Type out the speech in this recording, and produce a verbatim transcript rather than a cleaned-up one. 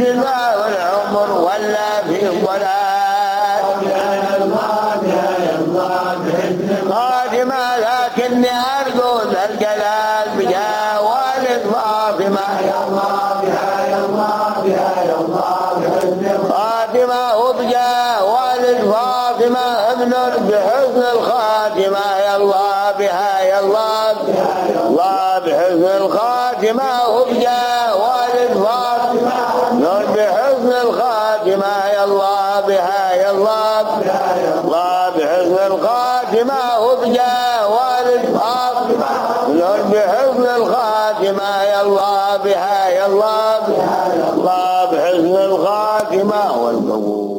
شفاء العمر ولا في ضلال خاتمة لكني أرجو ذا الجلال بجاه والد فاطمة خاتمة وبجاه والد فاطمة ابن بحسن الخاتمة يا الله بها يا الله الله بحسن الخاتمة وبجاه والد فاطمة ابن بحسن الخاتمة يا الله بها يا الله الله بحسن الخاتمة وبجاه والد فاطمة ابن بحسن الخاتمة يا الله بها يا الله الله بحسن الخاتمة والقبول.